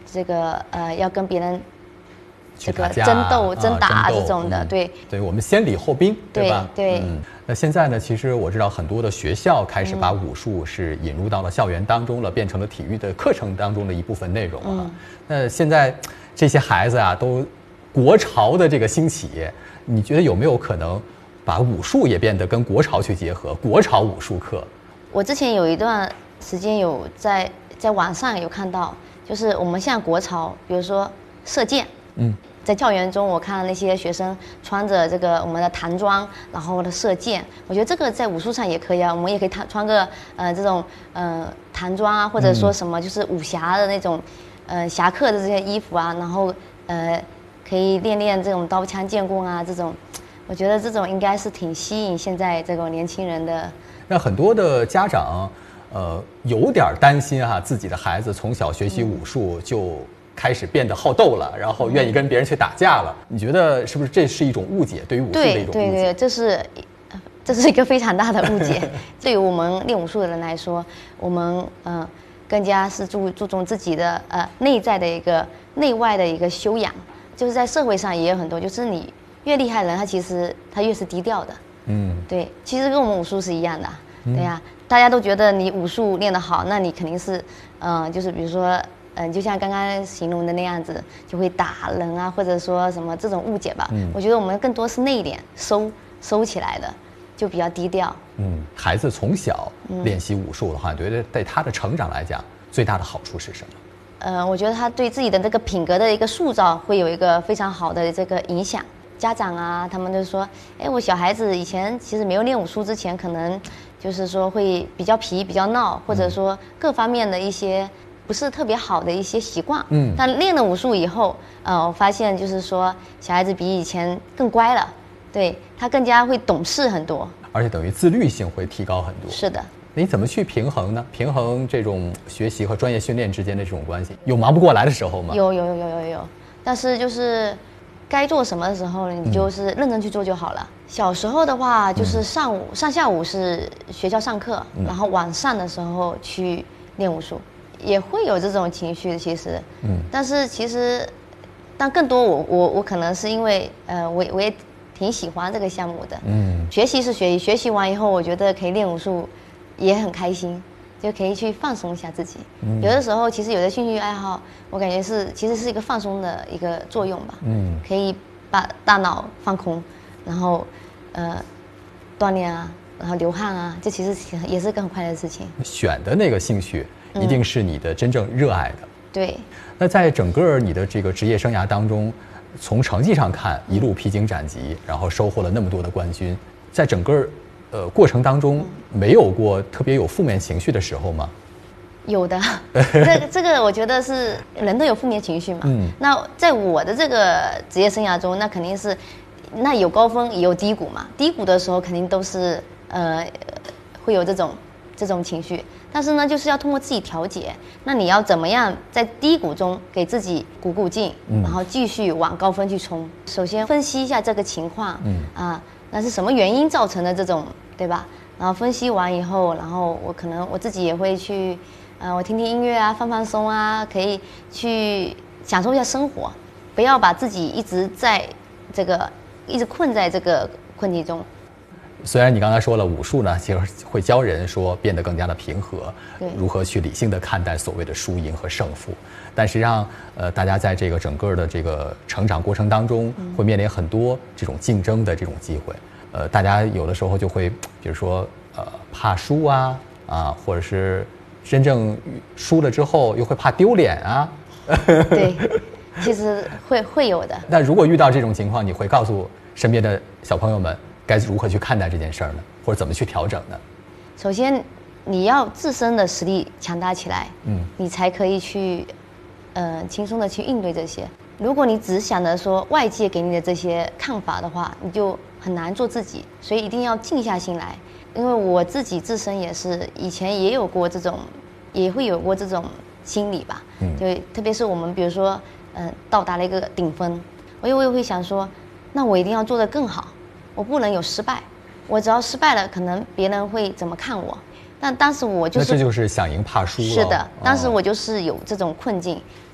这个要跟别人去打架、 争打这种的，对， 对，我们先礼后兵，对吧？ 对。 那现在呢，其实我知道很多的学校开始把武术是引入到了校园当中了，变成了体育的课程当中的一部分内容了。那现在这些孩子啊，都国潮的这个兴起，你觉得有没有可能把武术也变得跟国潮去结合，国潮武术课？ 我之前有一段时间有在网上有看到，就是我们现在国潮，比如说射箭，在校园中我看到那些学生穿着这个我们的唐装，然后的射箭，我觉得这个在武术上也可以啊，我们也可以穿个这种唐装啊，或者说什么就是武侠的那种侠客的这些衣服啊，然后可以练这种刀枪剑棍啊这种，我觉得这种应该是挺吸引现在这个年轻人的。 那很多的家长有点担心自己的孩子从小学习武术就开始变得好斗了，然后愿意跟别人去打架了。你觉得是不是这是一种误解？对于武术的一种误解？ 对，这是一个非常大的误解。对于我们练武术的人来说，我们更加是注重自己的内在的一个内外的一个修养。就是在社会上也有很多，就是你越厉害的人，他其实他越是低调的。对，其实跟我们武术是一样的。对呀，大家都觉得你武术练得好，那你肯定是就是比如说就像刚刚形容的那样子，就会打人啊，或者说什么这种误解吧。我觉得我们更多是内敛，收起来的，就比较低调。 孩子从小练习武术的话，你觉得对他的成长来讲，最大的好处是什么？ 我觉得他对自己的这个品格的一个塑造会有一个非常好的这个影响。家长啊，他们就说，我小孩子以前其实没有练武术之前，可能就是说会比较皮、比较闹，或者说各方面的一些不是特别好的一些习惯。但练了武术以后，我发现就是说小孩子比以前更乖了，对，他更加会懂事很多， 而且等于自律性会提高很多。 是的。 你怎么去平衡呢？平衡这种学习和专业训练之间的这种关系，有忙不过来的时候吗？ 有，但是就是该做什么的时候，你就是认真去做就好了。小时候的话，就是上下午是学校上课，然后晚上的时候去练武术，也会有这种情绪。其实，但是其实，但更多我可能是因为我也挺喜欢这个项目的。学习是学习，学习完以后，我觉得可以练武术，也很开心。就可以去放松一下自己。有的时候，其实有的兴趣爱好，我感觉其实是一个放松的一个作用吧。可以把大脑放空，然后锻炼啊，然后流汗啊，这其实也是个很快乐的事情。 选的那个兴趣一定是你的真正热爱的。 对。 那在整个你的这个职业生涯当中，从成绩上看，一路披荆斩棘，然后收获了那么多的冠军，在整个过程当中没有过特别有负面情绪的时候吗？ 有的，这个我觉得是人都有负面情绪嘛。那在我的这个职业生涯中，那肯定是那有高峰也有低谷嘛。低谷的时候肯定都是会有这种情绪，但是呢，就是要通过自己调节。那你要怎么样在低谷中给自己鼓劲，然后继续往高峰去冲？首先分析一下这个情况，那是什么原因造成的这种，对吧？然后分析完以后，然后我自己也会去，我听听音乐啊，放松啊，可以去享受一下生活，不要把自己一直困在这个困境中。 虽然你刚才说了武术呢，其实会教人说变得更加的平和，如何去理性的看待所谓的输赢和胜负，但实际上大家在这个整个的这个成长过程当中，会面临很多这种竞争的这种机会，大家有的时候就会比如说怕输啊，或者是真正输了之后又会怕丢脸啊。 对，其实会有的。 那如果遇到这种情况，你会告诉身边的小朋友们该如何去看待这件事儿呢？或者怎么去调整呢？ 首先，你要自身的实力强大起来，你才可以去，轻松的去应对这些。如果你只想着说外界给你的这些看法的话，你就很难做自己。所以一定要静下心来。因为我自己自身也是以前也会有过这种心理吧。就特别是我们比如说，到达了一个顶峰，我也会想说，那我一定要做得更好。我不能有失败，我只要失败了，可能别人会怎么看我？但当时我就是， 那这就是想赢怕输了。 是的，当时我就是有这种困境，